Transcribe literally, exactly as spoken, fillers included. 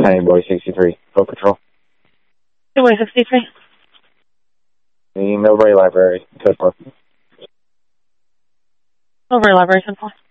Honey Boy sixty-three, Foot Patrol. Honey Boy sixty-three. The Millbrae Library, code four. Millbrae Library, code four.